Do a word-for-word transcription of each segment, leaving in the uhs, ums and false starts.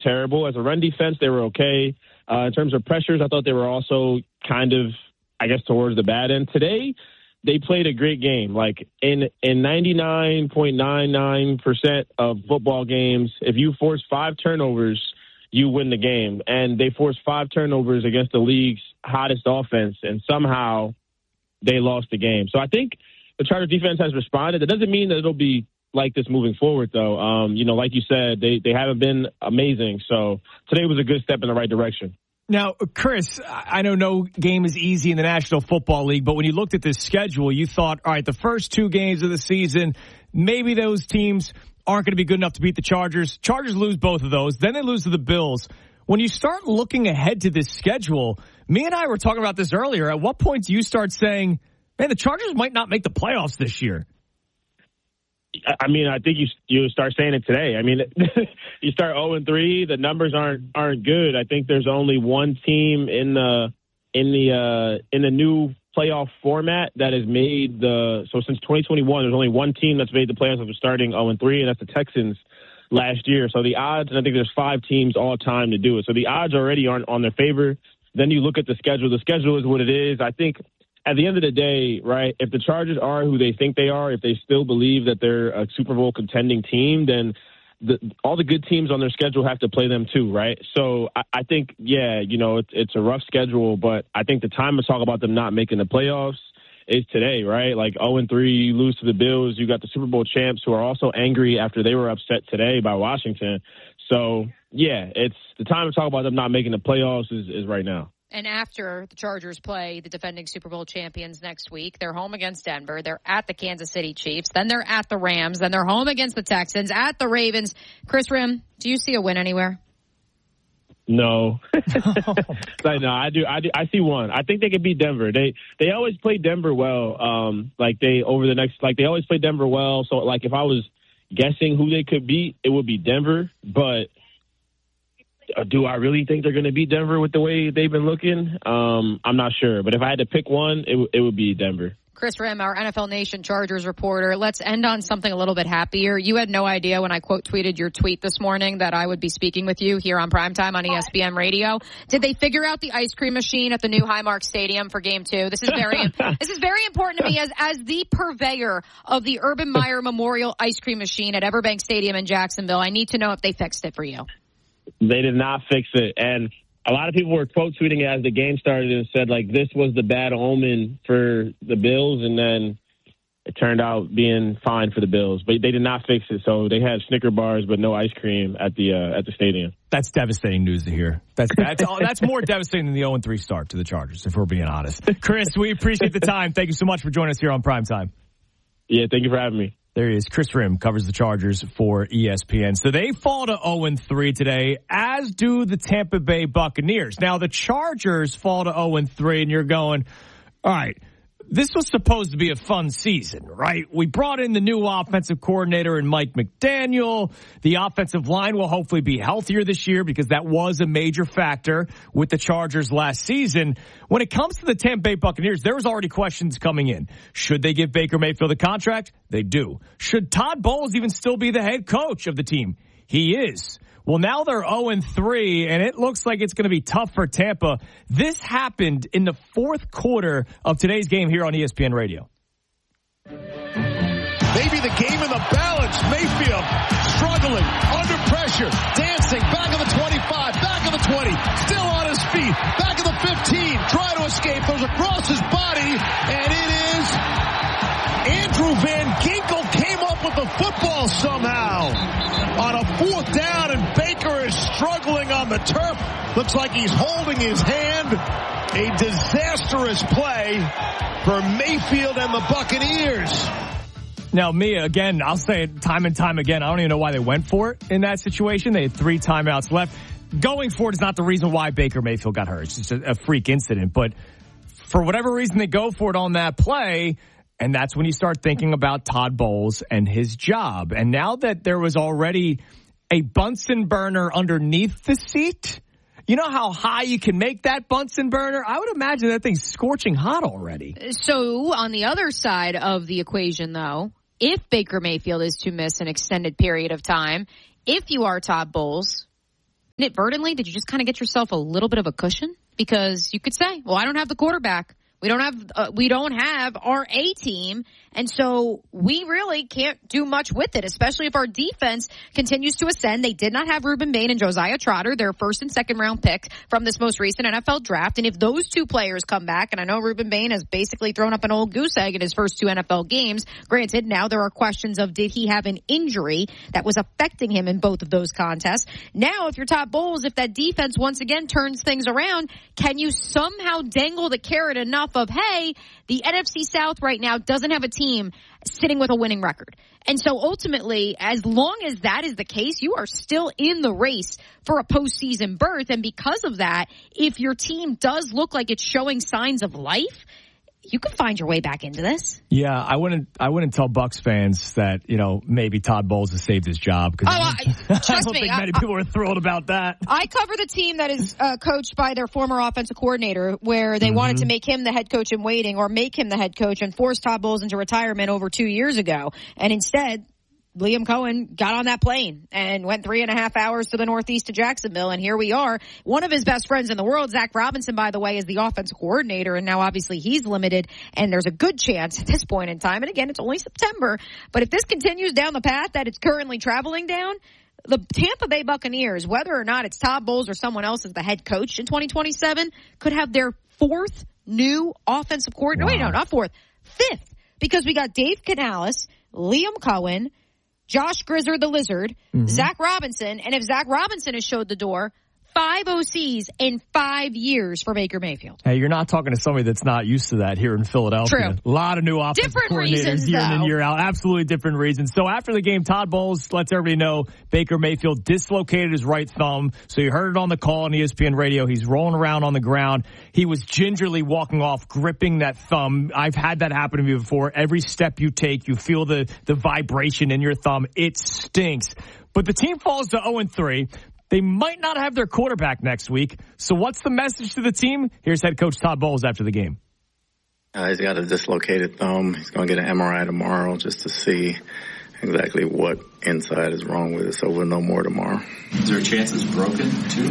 terrible. As a run defense, they were okay. Uh, in terms of pressures, I thought they were also kind of, I guess, towards the bad end. Today, they played a great game. Like in, in ninety-nine point nine nine percent of football games, if you force five turnovers, you win the game. And they forced five turnovers against the league's hottest offense, and somehow they lost the game. So I think the Chargers defense has responded. That doesn't mean that it'll be like this moving forward, though. Um, you know, like you said, they, they haven't been amazing. So today was a good step in the right direction. Now, Chris, I know no game is easy in the National Football League, but when you looked at this schedule, you thought, all right, the first two games of the season, maybe those teams aren't going to be good enough to beat the Chargers. Chargers lose both of those. Then they lose to the Bills. When you start looking ahead to this schedule, me and I were talking about this earlier. At what point do you start saying, man, the Chargers might not make the playoffs this year? I mean, I think you you start saying it today. I mean, you start oh and three. The numbers aren't aren't good. I think there's only one team in the in the uh, in the new playoff format that has made the so since twenty twenty-one. There's only one team that's made the playoffs after starting oh and three, and that's the Texans last year. So the odds, and I think there's five teams all time to do it. So the odds already aren't on their favor. Then you look at the schedule. The schedule is what it is. I think. At the end of the day, right, if the Chargers are who they think they are, if they still believe that they're a Super Bowl contending team, then the, all the good teams on their schedule have to play them too, right? So I, I think, yeah, you know, it's, it's a rough schedule, but I think the time to talk about them not making the playoffs is today, right? Like oh and three, you lose to the Bills. You got the Super Bowl champs who are also angry after they were upset today by Washington. So, yeah, it's the time to talk about them not making the playoffs is, is right now. And after the Chargers play the defending Super Bowl champions next week, they're home against Denver. They're at the Kansas City Chiefs. Then they're at the Rams. Then they're home against the Texans, at the Ravens. Chris Rim, do you see a win anywhere? No. I know. I do. I do. I see one. I think they could beat Denver. They they always play Denver well. Um, like they over the next like they always play Denver well. So like if I was guessing who they could beat, it would be Denver. But do I really think they're going to beat Denver with the way they've been looking? Um, I'm not sure. But if I had to pick one, it, w- it would be Denver. Chris Rim, our N F L Nation Chargers reporter. Let's end on something a little bit happier. You had no idea when I quote tweeted your tweet this morning that I would be speaking with you here on Primetime on E S P N Radio. Did they figure out the ice cream machine at the new Highmark Stadium for Game Two? This is very this is very important to me as as the purveyor of the Urban Meyer Memorial Ice Cream Machine at Everbank Stadium in Jacksonville. I need to know if they fixed it for you. They did not fix it. And a lot of people were quote tweeting it as the game started and said, like, this was the bad omen for the Bills. And then it turned out being fine for the Bills. But they did not fix it. So they had Snicker bars, but no ice cream at the uh, at the stadium. That's devastating news to hear. That's that's, that's more devastating than the oh and three start to the Chargers, if we're being honest. Chris, we appreciate the time. Thank you so much for joining us here on Primetime. Yeah, thank you for having me. There he is. Chris Rim covers the Chargers for E S P N. So they fall to oh and three today, as do the Tampa Bay Buccaneers. Now, the Chargers fall to oh and three, and you're going, all right, this was supposed to be a fun season, right? We brought in the new offensive coordinator in Mike McDaniel. The offensive line will hopefully be healthier this year because that was a major factor with the Chargers last season. When it comes to the Tampa Bay Buccaneers, there was already questions coming in. Should they give Baker Mayfield a contract? They do. Should Todd Bowles even still be the head coach of the team? He is. Well, now they're oh and three, and it looks like it's going to be tough for Tampa. This happened in the fourth quarter of today's game here on E S P N Radio. Maybe the game in the balance. Mayfield struggling, under pressure, dancing, back of the twenty-five, back of the twenty, still on his feet, back of the fifteen, trying to escape, goes across his body, and it is Andrew Van Ginkel came up with the football somehow on a fourth down, and Baker is struggling on the turf. Looks like he's holding his hand. A disastrous play for Mayfield and the Buccaneers. Now, Mia, again, I'll say it time and time again, I don't even know why they went for it in that situation. They had three timeouts left. Going for it is not the reason why Baker Mayfield got hurt. It's just a, a freak incident. But for whatever reason, they go for it on that play. And that's when you start thinking about Todd Bowles and his job. And now that there was already a Bunsen burner underneath the seat, you know how high you can make that Bunsen burner? I would imagine that thing's scorching hot already. So on the other side of the equation, though, if Baker Mayfield is to miss an extended period of time, if you are Todd Bowles, inadvertently, did you just kind of get yourself a little bit of a cushion? Because you could say, well, I don't have the quarterback. We don't have uh, we don't have our A team, and so we really can't do much with it, especially if our defense continues to ascend. They did not have Ruben Bain and Josiah Trotter, their first and second round picks from this most recent N F L draft. And if those two players come back, and I know Ruben Bain has basically thrown up an old goose egg in his first two N F L games, granted, now there are questions of did he have an injury that was affecting him in both of those contests. Now, if you're Todd Bowles, if that defense once again turns things around, can you somehow dangle the carrot enough of, hey, the N F C South right now doesn't have a team sitting with a winning record. And so ultimately, as long as that is the case, you are still in the race for a postseason berth. And because of that, if your team does look like it's showing signs of life, you can find your way back into this. Yeah, I wouldn't. I wouldn't tell Bucs fans that you know maybe Todd Bowles has saved his job because oh, I, I trust don't me, think I, many I, people are thrilled about that. I cover the team that is uh, coached by their former offensive coordinator, where they mm-hmm. wanted to make him the head coach in waiting, or make him the head coach and force Todd Bowles into retirement over two years ago, and instead, Liam Cohen got on that plane and went three and a half hours to the northeast to Jacksonville, and here we are. One of his best friends in the world, Zach Robinson, by the way, is the offensive coordinator, and now obviously he's limited, and there's a good chance at this point in time, and again, it's only September, but if this continues down the path that it's currently traveling down, the Tampa Bay Buccaneers, whether or not it's Todd Bowles or someone else as the head coach in twenty twenty-seven, could have their fourth new offensive coordinator. Wow. Wait, no, not fourth, fifth, because we got Dave Canales, Liam Cohen, Josh Grizzer the Lizard, mm-hmm. Zach Robinson, and if Zach Robinson has showed the door, five O Cs in five years for Baker Mayfield. Hey, you're not talking to somebody that's not used to that here in Philadelphia. True. A lot of new offensive different coordinators reasons, year though. in and year out. Absolutely different reasons. So after the game, Todd Bowles lets everybody know Baker Mayfield dislocated his right thumb. So you heard it on the call on E S P N radio. He's rolling around on the ground. He was gingerly walking off, gripping that thumb. I've had that happen to me before. Every step you take, you feel the, the vibration in your thumb. It stinks. But the team falls to oh and three. They might not have their quarterback next week. So what's the message to the team? Here's head coach Todd Bowles after the game. Uh, he's got a dislocated thumb. He's going to get an M R I tomorrow just to see exactly what inside is wrong with it. So we'll know more tomorrow. Is there a chance it's broken too?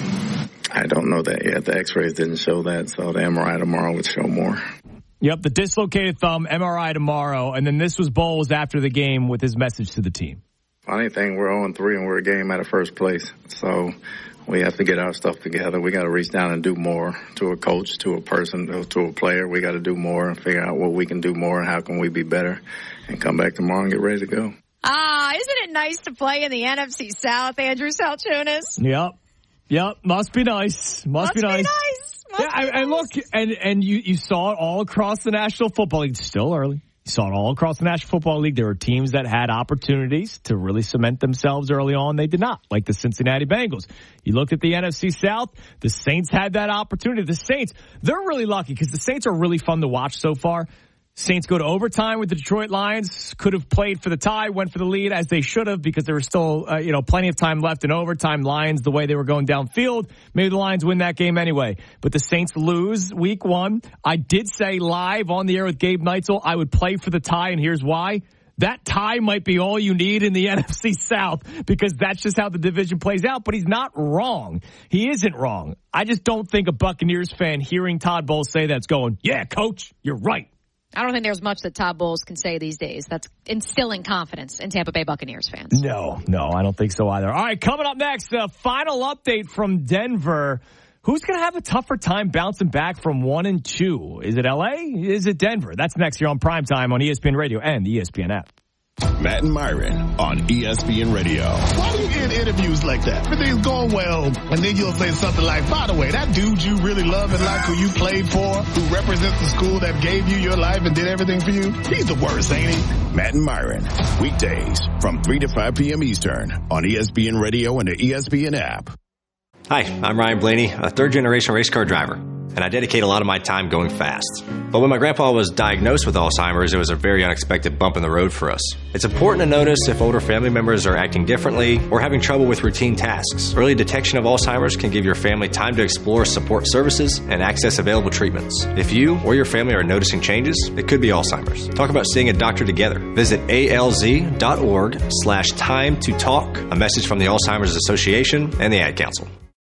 I don't know that yet. The x-rays didn't show that. So the M R I tomorrow would show more. Yep, the dislocated thumb, M R I tomorrow. And then this was Bowles after the game with his message to the team. Funny thing, we're oh and three and we're a game out of first place. So we have to get our stuff together. We got to reach down and do more to a coach, to a person, to a player. We got to do more and figure out what we can do more and how can we be better and come back tomorrow and get ready to go. Ah, isn't it nice to play in the N F C South, Andrew Salchunas? Yep. Yep. Must be nice. Must, Must be nice. Be nice. Must yeah, be and, and nice. look, and, and you, you saw it all across the National Football League. It's still early. You saw it all across the National Football League. There were teams that had opportunities to really cement themselves early on. They did not, like the Cincinnati Bengals. You looked at the N F C South. The Saints had that opportunity. The Saints, they're really lucky because the Saints are really fun to watch so far. Saints go to overtime with the Detroit Lions. Could have played for the tie, went for the lead as they should have because there was still, uh, you know, plenty of time left in overtime. Lions, the way they were going downfield, maybe the Lions win that game anyway. But the Saints lose week one. I did say live on the air with Gabe Neitzel I would play for the tie, and here's why. That tie might be all you need in the N F C South because that's just how the division plays out. But he's not wrong. He isn't wrong. I just don't think a Buccaneers fan hearing Todd Bowles say that's going, yeah, coach, you're right. I don't think there's much that Todd Bowles can say these days that's instilling confidence in Tampa Bay Buccaneers fans. No, no, I don't think so either. All right, coming up next, the final update from Denver. Who's going to have a tougher time bouncing back from one and two? Is it L A? Is it Denver? That's next here on Primetime on E S P N Radio and the E S P N app. Matt and Myron on E S P N Radio. Why do you end interviews like that? Everything's going well, and then you'll say something like, by the way, that dude you really love and like who you played for, who represents the school that gave you your life and did everything for you, he's the worst, ain't he? Matt and Myron, weekdays from three to five p.m. Eastern on E S P N Radio and the E S P N app. Hi, I'm Ryan Blaney, a third-generation race car driver, and I dedicate a lot of my time going fast. But when my grandpa was diagnosed with Alzheimer's, it was a very unexpected bump in the road for us. It's important to notice if older family members are acting differently or having trouble with routine tasks. Early detection of Alzheimer's can give your family time to explore support services and access available treatments. If you or your family are noticing changes, it could be Alzheimer's. Talk about seeing a doctor together. Visit alz.org slash time to talk. A message from the Alzheimer's Association and the Ad Council.